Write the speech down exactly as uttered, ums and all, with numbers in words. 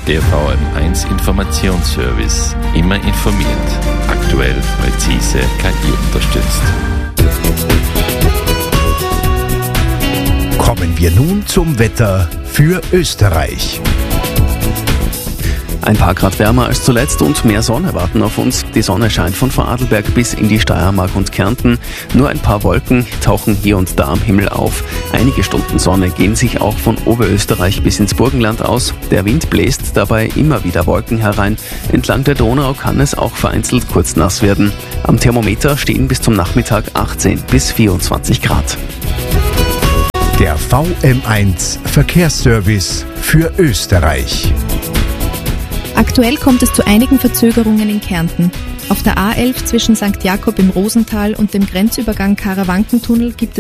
Der V M eins Informationsservice. Immer informiert. Aktuell, präzise, K I unterstützt. Kommen wir nun zum Wetter für Österreich. Ein paar Grad wärmer als zuletzt und mehr Sonne warten auf uns. Die Sonne scheint von Vorarlberg bis in die Steiermark und Kärnten. Nur ein paar Wolken tauchen hier und da am Himmel auf. Einige Stunden Sonne gehen sich auch von Oberösterreich bis ins Burgenland aus. Der Wind bläst dabei immer wieder Wolken herein. Entlang der Donau kann es auch vereinzelt kurz nass werden. Am Thermometer stehen bis zum Nachmittag achtzehn bis vierundzwanzig Grad. Der V M eins Verkehrsservice für Österreich. Aktuell kommt es zu einigen Verzögerungen in Kärnten. Auf der A elf zwischen Sankt Jakob im Rosental und dem Grenzübergang Karawankentunnel gibt es